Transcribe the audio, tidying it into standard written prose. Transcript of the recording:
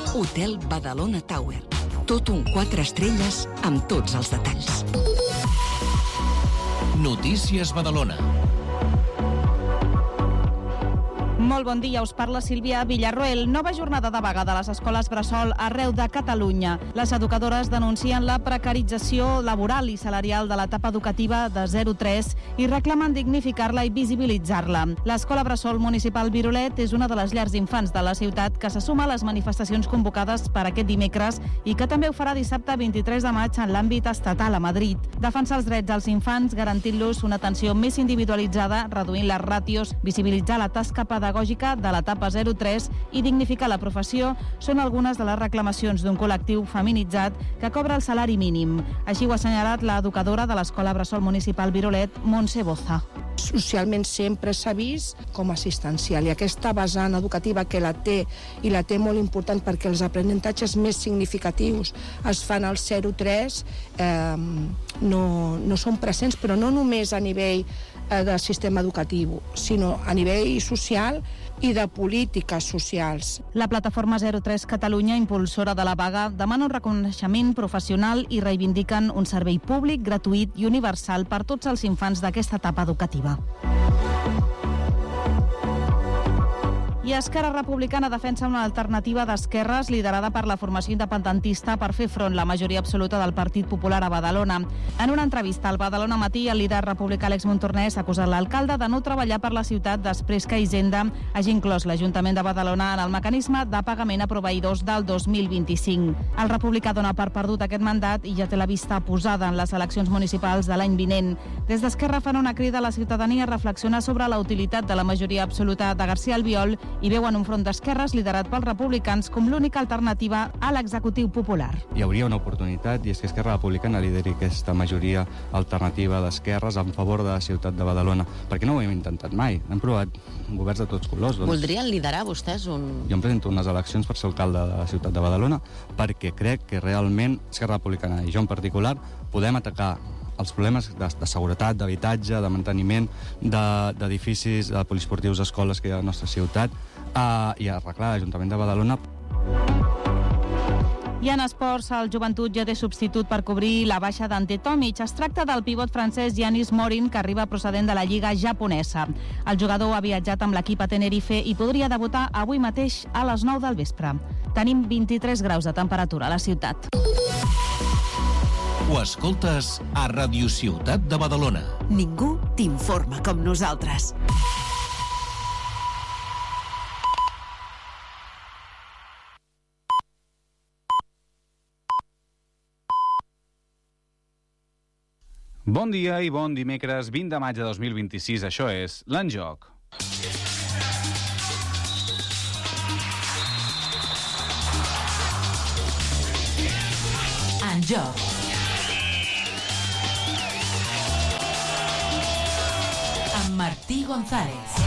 Hotel Badalona Tower. Tot un 4 estrelles amb tots els detalls. Notícies Badalona. Molt bon dia, us parla Sílvia Villarroel. Nova jornada de vaga de les escoles bressol arreu de Catalunya. Les educadores denuncien la precarització laboral i salarial de l'etapa educativa de 0-3 i reclamen dignificar-la i visibilitzar-la. L'escola bressol municipal Virolet és una de les llars d'infants de la ciutat que se suma a les manifestacions convocades per aquest dimecres i que també ho farà dissabte 23 de maig en l'àmbit estatal a Madrid. Defensar els drets dels infants, garantint-los una atenció més individualitzada, reduint les ràtios, visibilitzar la tasca pedagògica de l'etapa 0-3 i dignificar la professió són algunes de les reclamacions d'un col·lectiu feminitzat que cobra el salari mínim. Així ho ha assenyalat l'educadora de l'Escola Bressol Municipal Virolet, Montse Boza. Socialment sempre s'ha vist com assistencial i aquesta vessant educativa que la té i la té molt important perquè els aprenentatges més significatius es fan al 0-3 no són presents, però no només a nivell del sistema educatiu, sinó a nivell social i de polítiques socials. La plataforma 0-3 Catalunya, impulsora de la vaga, demana un reconeixement professional i reivindiquen un servei públic, gratuït i universal per tots els infants d'aquesta etapa educativa. I Esquerra Republicana defensa una alternativa d'esquerres liderada per la formació independentista per fer front la majoria absoluta del Partit Popular a Badalona. En una entrevista al Badalona Matí, el líder republicà Àlex Montornès ha acusat l'alcalde de no treballar per la ciutat després que Hisenda hagi inclòs l'Ajuntament de Badalona en el mecanisme de pagament a proveïdors del 2025. El republicà dona per perdut aquest mandat i ja té la vista posada en les eleccions municipals de l'any vinent. Des d'Esquerra fan una crida a la ciutadania a reflexionar sobre la utilitat de la majoria absoluta de García Albiol i veuen un front d'esquerres liderat pels republicans com l'única alternativa a l'executiu popular. Hi hauria una oportunitat i és que Esquerra Republicana lideri aquesta majoria alternativa d'esquerres en favor de la ciutat de Badalona, perquè no ho hem intentat mai, hem provat governs de tots colors. Voldrien liderar vostès un... Jo em presento unes eleccions per ser alcalde de la ciutat de Badalona perquè crec que realment Esquerra Republicana i jo en particular podem atacar els problemes de seguretat, d'habitatge, de manteniment d'edificis, de poliesportius, escoles que hi ha a la nostra ciutat i arreglar l'Ajuntament de Badalona. I en esports, el Joventut ja té substitut per cobrir la baixa d'Ante Tomic. Es tracta del pivot francès Yanis Morin, que arriba procedent de la Lliga japonesa. El jugador ha viatjat amb l'equip a Tenerife i podria debutar avui mateix a les 9 del vespre. Tenim 23 graus de temperatura a la ciutat. Ho escoltes a Ràdio Ciutat de Badalona. Ningú t'informa com nosaltres. Bon dia i bon dimecres 20 de maig de 2026. Això és l'Enjoc. Enjoc. Amb Martí González.